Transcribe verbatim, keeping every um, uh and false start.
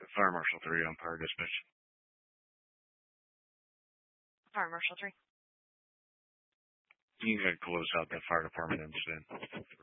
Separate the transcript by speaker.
Speaker 1: Fire Marshal three on Power Dispatch.
Speaker 2: Fire Marshal three.
Speaker 1: You can close out that fire department incident.